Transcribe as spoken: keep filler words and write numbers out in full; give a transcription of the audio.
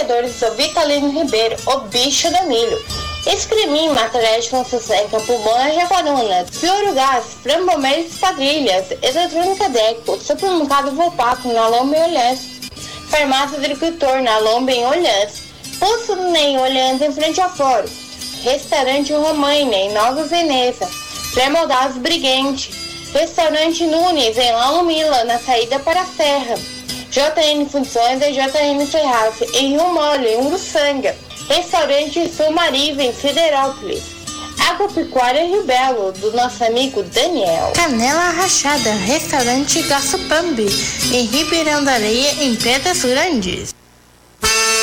apoiadores do Vitalino Ribeiro, o bicho do milho. Escremin, Matarético, Susseca, Pulmona, Jaguaruna, Fioro Gás, Frambomeira Esquadrilhas, Eletrônica Deco, Supermercado Volpato, na Lomba em Olhãs, Farmácia Agricultor, na Lomba em Olhãs, Poço em Olhãs, em frente ao Fórum, Restaurante Romaina, em Nova Veneza, Pré-Moldados Briguente, Restaurante Nunes, em Laumila, na saída para a Serra, J N Funções e J N Ferraz, em Rio Mole, em Uruçanga, Restaurante Sulmariva, em Siderópolis, Agropecuária Rio Belo, do nosso amigo Daniel. Canela Rachada, Restaurante Gaçupambi, em Ribeirão da Areia, em Pedras Grandes.